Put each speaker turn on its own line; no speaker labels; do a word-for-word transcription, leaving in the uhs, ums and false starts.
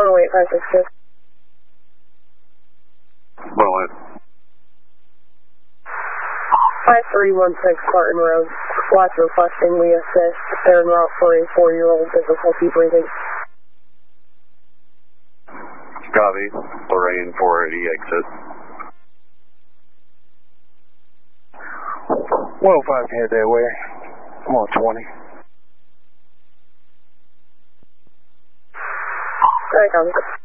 one oh eight five six two.
one oh eight.
five three one six Spartan Road. Watch requesting we assist. They're en route for a four-year-old difficulty breathing.
Copy. Lorraine four eighty exit.
one oh five can head that way. I'm on twenty.
Alright, Tommy.